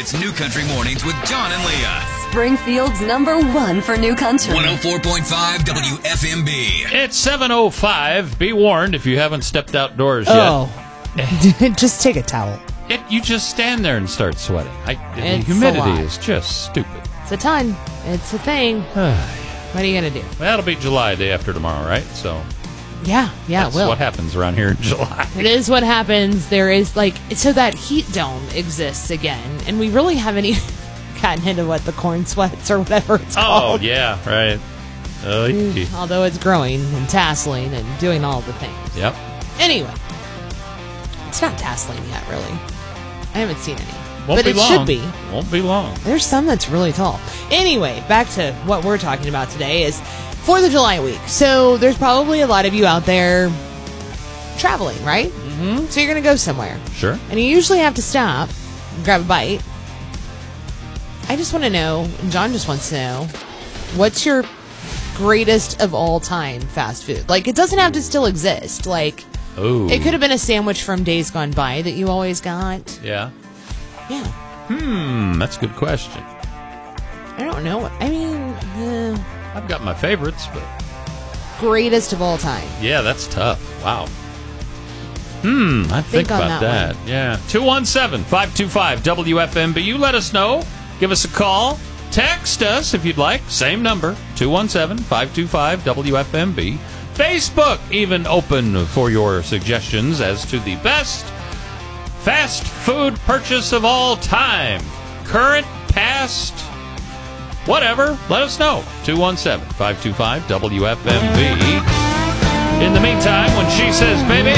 It's New Country Mornings with John and Leah. Springfield's #1 for New Country. 104.5 WFMB. It's 7:05. Be warned if you haven't stepped outdoors yet. Oh. Just take a towel. You just stand there and start sweating. The It's a humidity lot. is just stupid. It's a ton. It's a thing. What are you going to do? Well, it'll be July, day after tomorrow, right? So Yeah, that's it will. what happens around here in July. It is what happens. There is, so that heat dome exists again, and we really haven't even gotten into what the corn sweats or whatever it's Oh, called. yeah, right. Although it's growing and tasseling and doing all the things. Yep. Anyway, it's not tasseling yet, really. I haven't seen any. Won't but be it long. should be. Won't be long. There's some that's really tall. Anyway, back to what we're talking about today is 4th of July week. So there's probably a lot of you out there traveling, right? Mm-hmm. So you're going to go somewhere. Sure. And you usually have to stop and grab a bite. I just want to know, and John just wants to know, what's your greatest of all time fast food? It doesn't have to still exist. Ooh. It could have been a sandwich from days gone by that you always got. Yeah. Yeah. That's a good question. I don't know. I've got my favorites, but Greatest of all time. yeah, that's tough. Wow. I think on about that that. Yeah. 217-525-WFMB. You let us know. Give us a call. Text us if you'd like. Same number, 217-525-WFMB. Facebook even open for your suggestions as to the best fast food purchase of all time. Current, past, whatever. Let us know. 217-525-WFMB. In the meantime, when she says, baby,